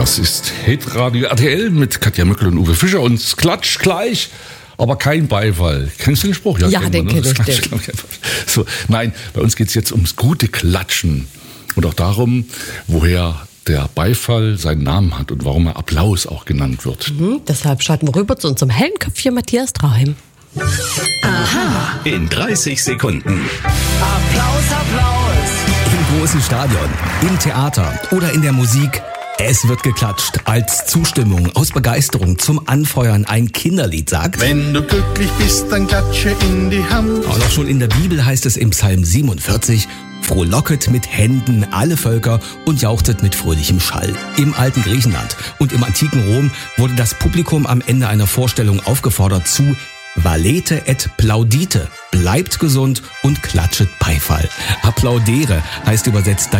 Das ist Hitradio RTL mit Katja Möckel und Uwe Fischer und es klatscht gleich, aber kein Beifall. Kennst du den Spruch? Ja, den kenn ich. So, nein, bei uns geht es jetzt ums gute Klatschen und auch darum, woher der Beifall seinen Namen hat und warum er Applaus auch genannt wird. Deshalb schalten wir rüber zu unserem hellen Köpfchen Matthias Traheim. Aha. In 30 Sekunden. Applaus, Applaus. Im großen Stadion, im Theater oder in der Musik. Es wird geklatscht als Zustimmung, aus Begeisterung zum Anfeuern ein Kinderlied sagt. Wenn du glücklich bist, dann klatsche in die Hand. Auch schon in der Bibel heißt es im Psalm 47, frohlocket mit Händen alle Völker und jauchzet mit fröhlichem Schall. Im alten Griechenland und im antiken Rom wurde das Publikum am Ende einer Vorstellung aufgefordert zu Valete et plaudite, bleibt gesund und klatschet Beifall. Applaudere heißt übersetzt